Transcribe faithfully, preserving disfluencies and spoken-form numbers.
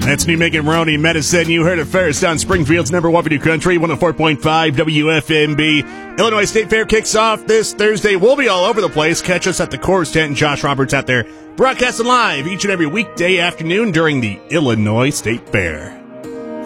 That's New Megan Maroney Medicine. You heard it first on Springfield's number one for New Country, one oh four point five W F M B. Illinois State Fair kicks off this Thursday. We'll be all over the place. Catch us at the Coors Tent and Josh Roberts out there broadcasting live each and every weekday afternoon during the Illinois State Fair.